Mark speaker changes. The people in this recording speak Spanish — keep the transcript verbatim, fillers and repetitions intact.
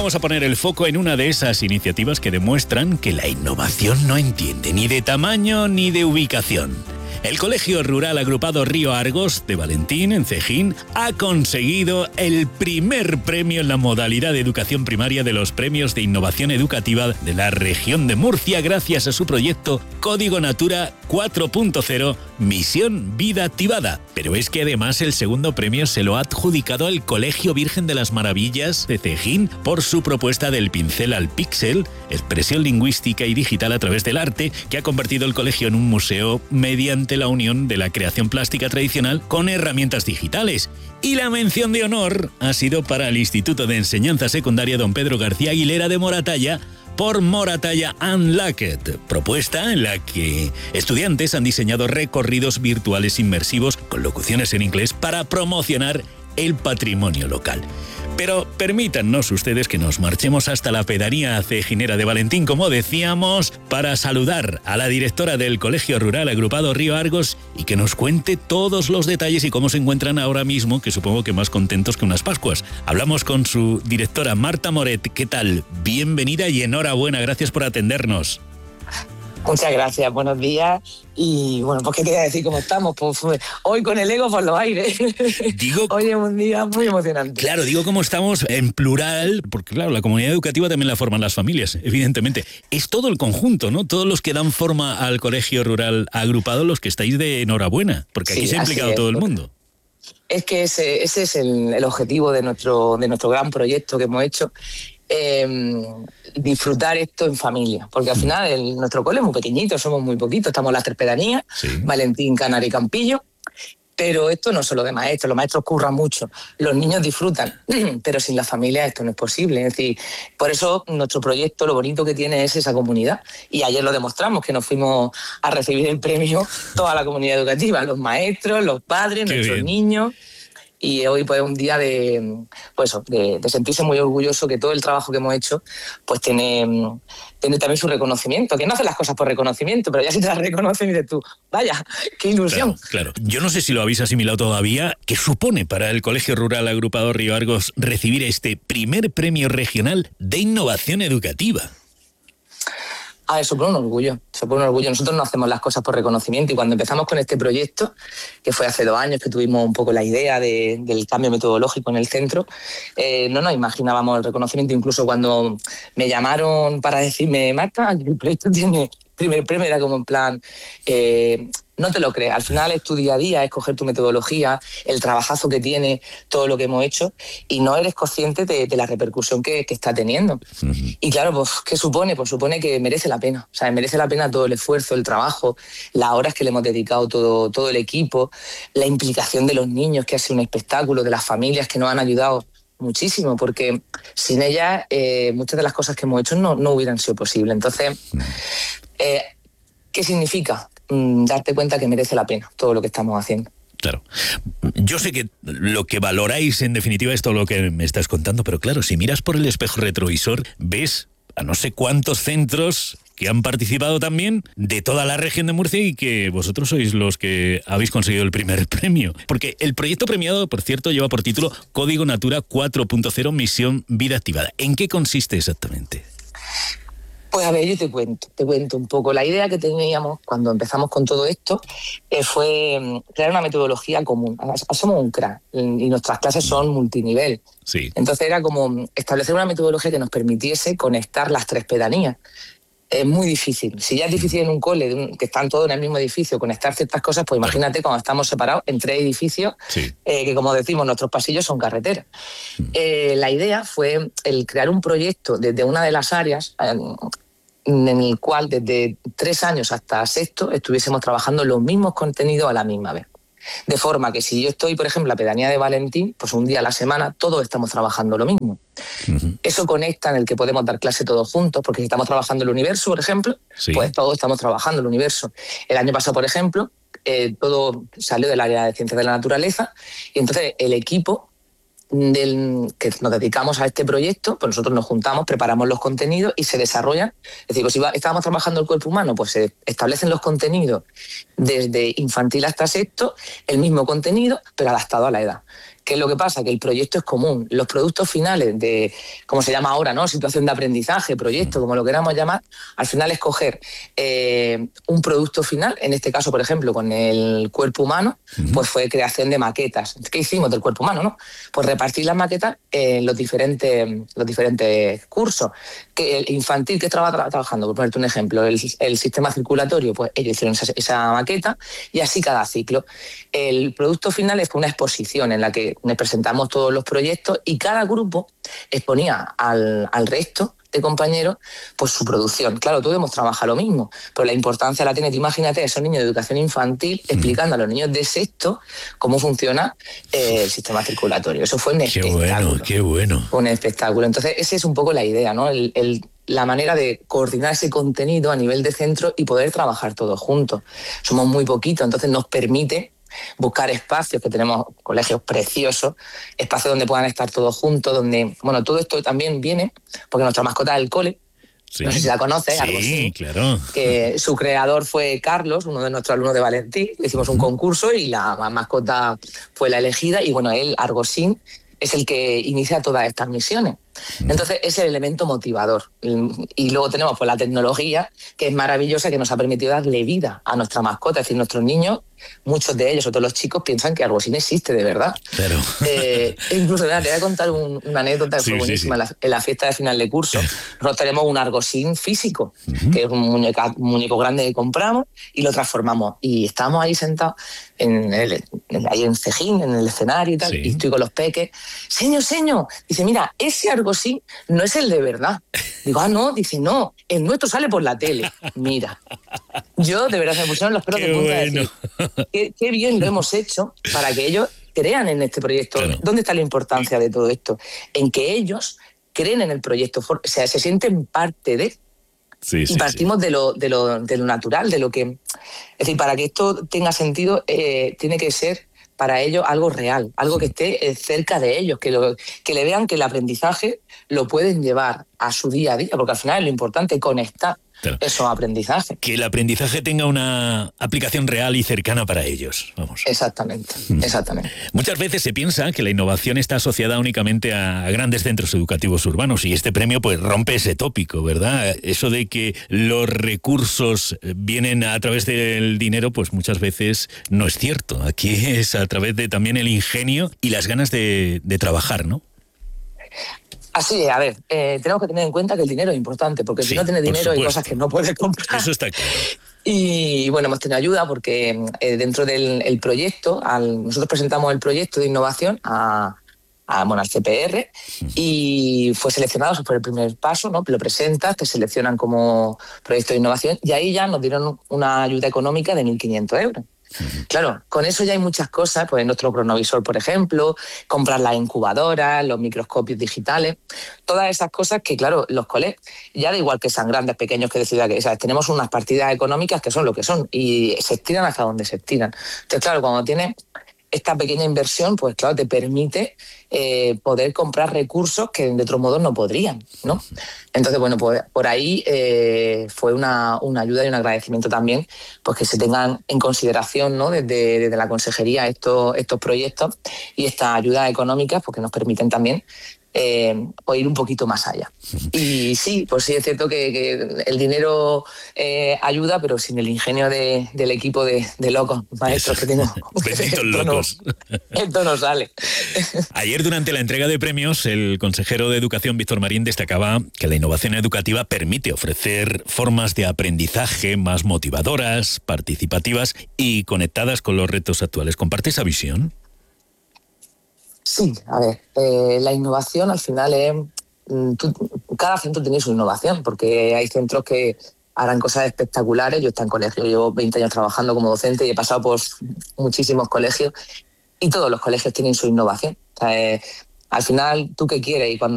Speaker 1: vamos a poner el foco en una de esas iniciativas que demuestran que la innovación no entiende ni de tamaño ni de ubicación. El Colegio Rural Agrupado Río Argos de Valentín, en Cejín, ha conseguido el primer premio en la modalidad de educación primaria de los premios de innovación educativa de la región de Murcia gracias a su proyecto Código Natura cuatro punto cero Misión Vida Activada. Pero es que además el segundo premio se lo ha adjudicado el Colegio Virgen de las Maravillas de Cejín por su propuesta del pincel al píxel, expresión lingüística y digital a través del arte, que ha convertido el colegio en un museo mediante la unión de la creación plástica tradicional con herramientas digitales. Y la mención de honor ha sido para el Instituto de Enseñanza Secundaria Don Pedro García Aguilera de Moratalla por Moratalla Unlocked, propuesta en la que estudiantes han diseñado recorridos virtuales inmersivos con locuciones en inglés para promocionar el patrimonio local. Pero permítannos ustedes que nos marchemos hasta la pedanía ceginera de Valentín, como decíamos, para saludar a la directora del Colegio Rural Agrupado Río Argos y que nos cuente todos los detalles y cómo se encuentran ahora mismo, que supongo que más contentos que unas Pascuas. Hablamos con su directora, Marta Moret. ¿Qué tal? Bienvenida y enhorabuena. Gracias por atendernos.
Speaker 2: Muchas gracias, buenos días. Y bueno, pues qué te voy a decir cómo estamos. Pues hoy con el ego por los aires.
Speaker 1: Digo,
Speaker 2: hoy es un día muy emocionante.
Speaker 1: Claro, digo cómo estamos en plural, porque claro, la comunidad educativa también la forman las familias, evidentemente. Es todo el conjunto, ¿no? Todos los que dan forma al Colegio Rural Agrupado, los que estáis de enhorabuena, porque aquí sí, se ha implicado es, todo el mundo.
Speaker 2: Es que ese, ese es el, el objetivo de nuestro, de nuestro gran proyecto que hemos hecho. Eh, disfrutar esto en familia, porque al final el, nuestro cole es muy pequeñito, somos muy poquitos, estamos en las tres pedanías, sí. Valentín, Canary y Campillo, pero esto no solo de maestros, los maestros curran mucho, los niños disfrutan, pero sin la familia esto no es posible. Es decir, por eso nuestro proyecto lo bonito que tiene es esa comunidad, y ayer lo demostramos, que nos fuimos a recibir el premio toda la comunidad educativa, los maestros, los padres, Qué nuestros bien. niños. Y hoy pues es un día de, pues, de, de sentirse muy orgulloso que todo el trabajo que hemos hecho pues tiene, tiene también su reconocimiento, que no hacen las cosas por reconocimiento, pero ya si te las reconocen y dices tú, vaya, qué ilusión.
Speaker 1: Claro, claro. Yo no sé si lo habéis asimilado todavía. ¿Qué supone para el Colegio Rural Agrupado Río Argos recibir este primer premio regional de innovación educativa?
Speaker 2: Ah, eso supone un orgullo, supone un orgullo. Nosotros no hacemos las cosas por reconocimiento, y cuando empezamos con este proyecto, que fue hace dos años que tuvimos un poco la idea de, del cambio metodológico en el centro, eh, no nos imaginábamos el reconocimiento. Incluso cuando me llamaron para decirme, Marta, el proyecto tiene primer premio, era como en plan, eh, no te lo crees, al final es tu día a día, es coger tu metodología, el trabajazo que tiene, todo lo que hemos hecho, y no eres consciente de, de la repercusión que, que está teniendo. Uh-huh. Y claro, pues, ¿qué supone? Pues supone que merece la pena, o sea, merece la pena todo el esfuerzo, el trabajo, las horas que le hemos dedicado todo, todo el equipo, la implicación de los niños, que ha sido un espectáculo, de las familias que nos han ayudado muchísimo, porque sin ellas eh, muchas de las cosas que hemos hecho no, no hubieran sido posibles. Entonces, eh, ¿qué significa? Mm, darte cuenta que merece la pena todo lo que estamos haciendo.
Speaker 1: Claro. Yo sé que lo que valoráis en definitiva es todo lo que me estás contando, pero claro, si miras por el espejo retrovisor, ves a no sé cuántos centros que han participado también de toda la región de Murcia y que vosotros sois los que habéis conseguido el primer premio. Porque el proyecto premiado, por cierto, lleva por título Código Natura cuatro punto cero Misión Vida Activada. ¿En qué consiste exactamente?
Speaker 2: Pues a ver, yo te cuento, te cuento un poco. La idea que teníamos cuando empezamos con todo esto eh, fue crear una metodología común. Somos un crack y nuestras clases son multinivel.
Speaker 1: Sí.
Speaker 2: Entonces era como establecer una metodología que nos permitiese conectar las tres pedanías. Es muy difícil. Si ya es difícil en un cole, de un, que están todos en el mismo edificio, conectar ciertas cosas, pues imagínate cuando estamos separados en tres edificios, sí. eh, que como decimos, nuestros pasillos son carreteras. Mm. Eh, la idea fue el crear un proyecto desde una de las áreas eh, en el cual desde tres años hasta sexto estuviésemos trabajando los mismos contenidos a la misma vez. De forma que si yo estoy, por ejemplo, en la pedanía de Valentín, pues un día a la semana todos estamos trabajando lo mismo. Uh-huh. Eso conecta en el que podemos dar clase todos juntos, porque si estamos trabajando el universo, por ejemplo, sí. pues todos estamos trabajando el universo. El año pasado, por ejemplo, eh, todo salió del área de ciencias de la naturaleza, y entonces el equipo del que nos dedicamos a este proyecto, pues nosotros nos juntamos, preparamos los contenidos y se desarrollan. Es decir, pues si va, estábamos trabajando el cuerpo humano, pues se establecen los contenidos desde infantil hasta sexto, el mismo contenido, pero adaptado a la edad. ¿Qué es lo que pasa? Que el proyecto es común. Los productos finales de, como se llama ahora, ¿no? Situación de aprendizaje, proyecto, como lo queramos llamar, al final es coger eh, un producto final, en este caso, por ejemplo, con el cuerpo humano, pues fue creación de maquetas. ¿Qué hicimos del cuerpo humano, no? Pues repartir las maquetas en los diferentes, los diferentes cursos. Que el infantil que estaba tra- trabajando, por ponerte un ejemplo, el, el sistema circulatorio, pues ellos hicieron esa, esa maqueta y así cada ciclo. El producto final es una exposición en la que presentamos todos los proyectos y cada grupo exponía al, al resto de compañeros pues su producción. Claro, todos hemos trabajado lo mismo, pero la importancia la tiene, tú imagínate a esos niños de educación infantil explicando a los niños de sexto cómo funciona eh, el sistema circulatorio. Eso fue un
Speaker 1: Qué
Speaker 2: espectáculo.
Speaker 1: bueno, qué bueno.
Speaker 2: Fue un espectáculo. Entonces, esa es un poco la idea, ¿no? El, el, la manera de coordinar ese contenido a nivel de centro y poder trabajar todos juntos. Somos muy poquitos, entonces nos permite buscar espacios, que tenemos colegios preciosos, espacios donde puedan estar todos juntos, donde, bueno, todo esto también viene porque nuestra mascota del cole,
Speaker 1: Sí.
Speaker 2: no sé si la conoces,
Speaker 1: Sí,
Speaker 2: algo así,
Speaker 1: claro.
Speaker 2: que su creador fue Carlos, uno de nuestros alumnos de Valentín. Hicimos un concurso y la mascota fue la elegida y bueno, él, Argosín, es el que inicia todas estas misiones. Entonces, es el elemento motivador. Y luego tenemos pues la tecnología, que es maravillosa, que nos ha permitido darle vida a nuestra mascota. Es decir, nuestros niños, muchos de ellos, sobre todo los chicos, piensan que Argosín existe de verdad.
Speaker 1: Claro.
Speaker 2: Eh, incluso, mira, te voy a contar un, una anécdota que
Speaker 1: Sí,
Speaker 2: fue
Speaker 1: sí,
Speaker 2: buenísima.
Speaker 1: sí.
Speaker 2: En, la, en la fiesta de final de curso, nosotros tenemos un Argosín físico, uh-huh. que es un, muñeca, un muñeco grande que compramos y lo transformamos. Y estábamos ahí sentados, en el, en, ahí en Cejín, en el escenario y tal, sí. y estoy con los peques. Señor, señor, dice, mira, ese Argosín no es el de verdad. Digo, ah, no, dice, no, el nuestro sale por la tele. Mira, yo de verdad se me pusieron los pelos de punta bueno. de decir, qué, qué bien lo hemos hecho para que ellos crean en este proyecto. Claro. ¿Dónde está la importancia de todo esto? En que ellos creen en el proyecto, o sea, se sienten parte de. Sí, y sí, partimos sí. De, lo, de, lo, de lo natural, de lo que... Es decir, para que esto tenga sentido, eh, tiene que ser para ellos algo real, algo que esté cerca de ellos, que, lo, que le vean que el aprendizaje lo pueden llevar a su día a día, porque al final es lo importante, conectar claro. esos aprendizajes.
Speaker 1: Que el aprendizaje tenga una aplicación real y cercana para ellos. Vamos.
Speaker 2: Exactamente, exactamente.
Speaker 1: Muchas veces se piensa que la innovación está asociada únicamente a grandes centros educativos urbanos y este premio pues rompe ese tópico, ¿verdad? Eso de que los recursos vienen a través del dinero, pues muchas veces no es cierto. Aquí es a través de también el ingenio y las ganas de, de trabajar, ¿no?
Speaker 2: Así es, a ver, eh, tenemos que tener en cuenta que el dinero es importante, porque sí, si no tienes dinero hay cosas que no puedes comprar.
Speaker 1: Eso está claro.
Speaker 2: Y bueno, hemos tenido ayuda porque eh, dentro del el proyecto, al, nosotros presentamos el proyecto de innovación a, a, bueno, al C P R y fue seleccionado, eso fue el primer paso, ¿no? Lo presentas, te seleccionan como proyecto de innovación y ahí ya nos dieron una ayuda económica de mil quinientos euros. Claro, con eso ya hay muchas cosas, pues nuestro cronovisor, por ejemplo, comprar las incubadoras, los microscopios digitales, todas esas cosas que, claro, los colegios, ya da igual que sean grandes, pequeños, que decida que, ¿sabes? Tenemos unas partidas económicas que son lo que son y se estiran hasta donde se estiran. Entonces, claro, cuando tienes esta pequeña inversión, pues claro, te permite eh, poder comprar recursos que de otro modo no podrían, ¿no? Entonces, bueno, pues por ahí eh, fue una, una ayuda y un agradecimiento también, pues que se tengan en consideración, ¿no? Desde, desde la consejería estos, estos proyectos y estas ayudas económicas, porque nos permiten también Eh, o ir un poquito más allá. Y sí, pues sí es cierto que, que el dinero eh, ayuda, pero sin el ingenio de, del equipo de, de locos maestros que tengo.
Speaker 1: Benditos locos.
Speaker 2: No, esto no sale.
Speaker 1: Ayer, durante la entrega de premios, el consejero de Educación, Víctor Marín, destacaba que la innovación educativa permite ofrecer formas de aprendizaje más motivadoras, participativas y conectadas con los retos actuales. ¿Comparte esa visión?
Speaker 2: Sí, a ver, eh, la innovación al final es... Tú, cada centro tiene su innovación, porque hay centros que harán cosas espectaculares. Yo estoy en colegio, llevo veinte años trabajando como docente y he pasado por muchísimos colegios y todos los colegios tienen su innovación. O sea, eh, al final, ¿tú qué quieres? Y cuando